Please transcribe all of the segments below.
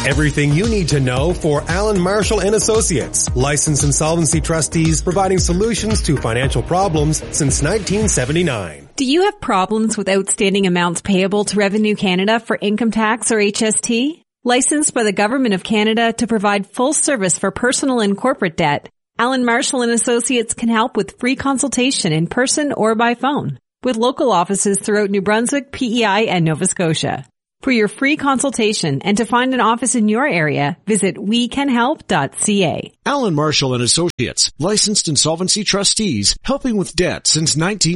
Everything you need to know for Alan Marshall and Associates, licensed insolvency trustees providing solutions to financial problems since 1979. Do you have problems with outstanding amounts payable to Revenue Canada for income tax or HST? Licensed by the Government of Canada to provide full service for personal and corporate debt, Alan Marshall and Associates can help with free consultation in person or by phone, with local offices throughout New Brunswick, PEI, and Nova Scotia. For your free consultation and to find an office in your area, visit wecanhelp.ca. Alan Marshall and Associates, licensed insolvency trustees, helping with debt since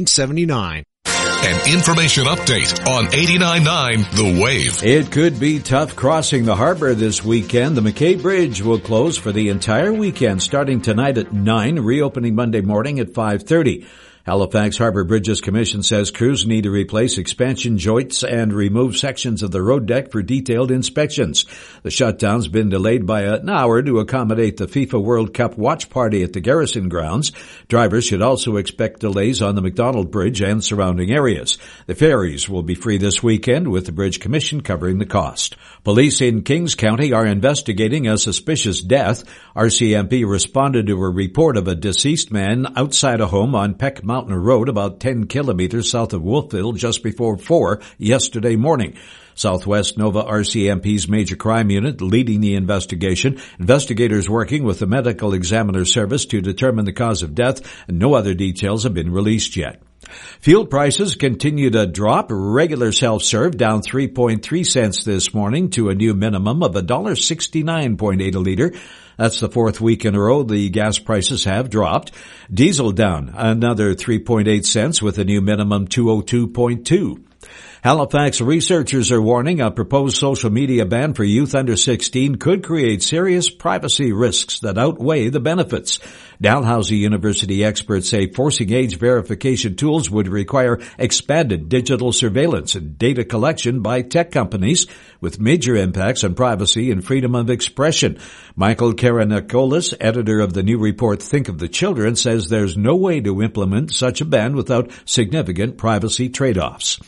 1979. An information update on 89.9 The Wave. It could be tough crossing the harbor this weekend. The McKay Bridge will close for the entire weekend starting tonight at 9, reopening Monday morning at 5:30. Halifax Harbour Bridges Commission says crews need to replace expansion joints and remove sections of the road deck for detailed inspections. The shutdown's been delayed by an hour to accommodate the FIFA World Cup watch party at the Garrison grounds. Drivers should also expect delays on the McDonald Bridge and surrounding areas. The ferries will be free this weekend, with the Bridge Commission covering the cost. Police in Kings County are investigating a suspicious death. RCMP responded to a report of a deceased man outside a home on Peck Mountain Road, about 10 kilometers south of Wolfville, just before 4 yesterday morning. Southwest Nova RCMP's Major Crime Unit leading the investigation. Investigators working with the Medical Examiner Service to determine the cause of death. No other details have been released yet. Fuel prices continue to drop. Regular self-serve down 3.3 cents this morning to a new minimum of $1.69.8 a liter. That's the fourth week in a row the gas prices have dropped. Diesel down another 3.8 cents with a new minimum 202.2. Halifax researchers are warning a proposed social media ban for youth under 16 could create serious privacy risks that outweigh the benefits. Dalhousie University experts say forcing age verification tools would require expanded digital surveillance and data collection by tech companies, with major impacts on privacy and freedom of expression. Michael Karanikolas, editor of the new report Think of the Children, says there's no way to implement such a ban without significant privacy trade-offs.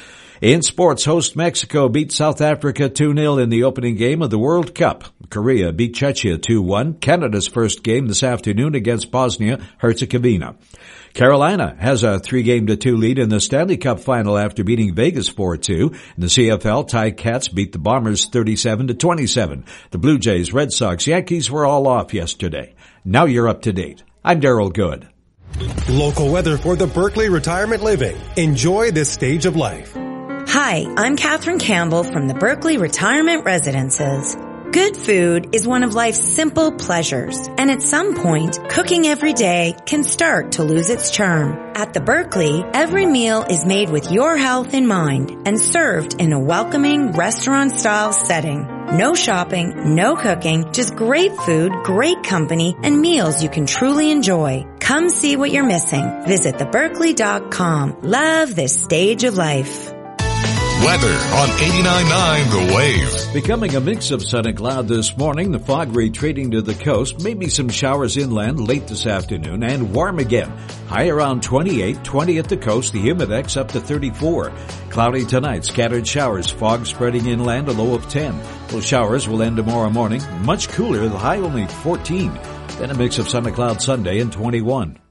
In sports, host Mexico beat South Africa 2-0 in the opening game of the World Cup. Korea beat Czechia 2-1. Canada's first game this afternoon against Bosnia-Herzegovina. Carolina has a 3-2 lead in the Stanley Cup final after beating Vegas 4-2. In the CFL, Ticats beat the Bombers 37-27. The Blue Jays, Red Sox, Yankees were all off yesterday. Now you're up to date. I'm Daryl Good. Local weather for the Berkeley Retirement Living. Enjoy this stage of life. Hi, I'm Catherine Campbell from the Berkeley Retirement Residences. Good food is one of life's simple pleasures, and at some point, cooking every day can start to lose its charm. At the Berkeley, every meal is made with your health in mind and served in a welcoming restaurant-style setting. No shopping, no cooking, just great food, great company, and meals you can truly enjoy. Come see what you're missing. Visit theberkeley.com. Love this stage of life. Weather on 89.9 The Wave. Becoming a mix of sun and cloud this morning, the fog retreating to the coast, maybe some showers inland late this afternoon, and warm again. High around 28, 20 at the coast, the humidex up to 34. Cloudy tonight, scattered showers, fog spreading inland, a low of 10. Those showers will end tomorrow morning, much cooler, the high only 14. Then a mix of sun and cloud Sunday and 21.